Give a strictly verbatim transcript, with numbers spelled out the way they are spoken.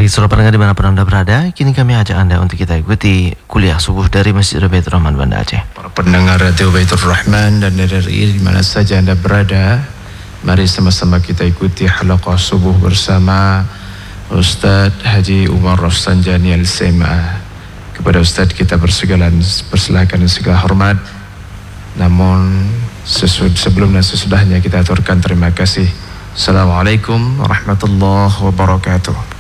Bagi seluruh pendengar dimanapun Anda berada, kini kami ajak Anda untuk kita ikuti kuliah subuh dari Masjid Baitur Rahman Banda Aceh. Para pendengar Radio Baitur Rahman dan R R I di mana saja Anda berada, mari sama-sama kita ikuti halaqah subuh bersama Ustaz Haji Umar Rafsanjani Al-S M A. Kepada Ustaz kita bersegala persilakan segala hormat. Namun sesud, sebelum dan sesudahnya kita aturkan terima kasih. Assalamualaikum warahmatullahi wabarakatuh.